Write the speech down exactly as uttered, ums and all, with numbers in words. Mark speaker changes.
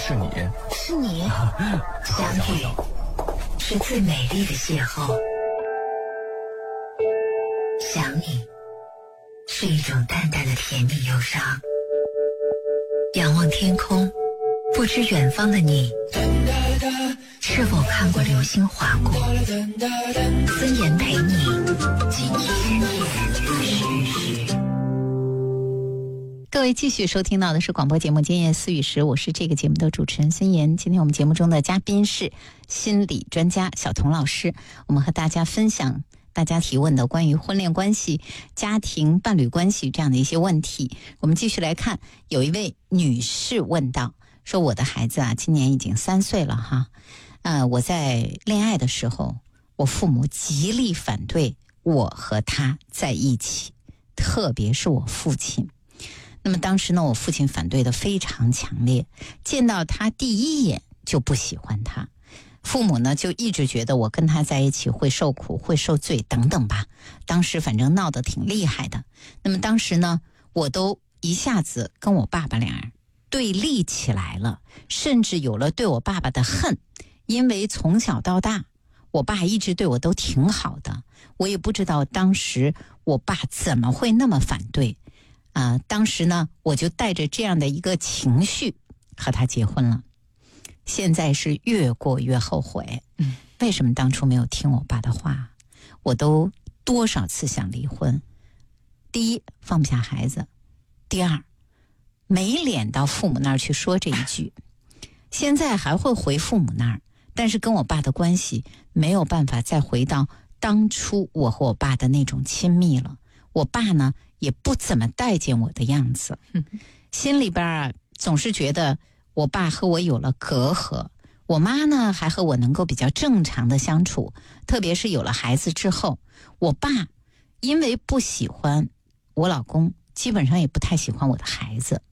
Speaker 1: 是你，
Speaker 2: 是你，相遇是最美丽的邂逅，想你是一种淡淡的甜蜜忧伤。仰望天空，不知远方的你是否看过流星划过。尊严陪你，今夜思雨时。
Speaker 3: 各位继续收听到的是广播节目《今夜思雨时》，我是这个节目的主持人孙岩。今天我们节目中的嘉宾是心理专家小童老师，我们和大家分享大家提问的关于婚恋关系、家庭伴侣关系这样的一些问题。我们继续来看，有一位女士问到，说我的孩子啊，今年已经三岁了哈，呃，我在恋爱的时候，我父母极力反对我和他在一起，特别是我父亲。那么当时呢，我父亲反对的非常强烈，见到他第一眼就不喜欢他。父母呢就一直觉得我跟他在一起会受苦会受罪等等吧，当时反正闹得挺厉害的。那么当时呢，我都一下子跟我爸爸俩人对立起来了，甚至有了对我爸爸的恨。因为从小到大我爸一直对我都挺好的，我也不知道当时我爸怎么会那么反对啊、呃，当时呢我就带着这样的一个情绪和他结婚了。现在是越过越后悔，嗯，为什么当初没有听我爸的话？我都多少次想离婚。第一，放不下孩子；第二，没脸到父母那儿去说这一句。现在还会回父母那儿，但是跟我爸的关系没有办法再回到当初我和我爸的那种亲密了。我爸呢也不怎么待见我的样子，心里边啊总是觉得我爸和我有了隔阂，我妈呢还和我能够比较正常的相处，特别是有了孩子之后，我爸因为不喜欢我老公，基本上也不太喜欢我的孩子。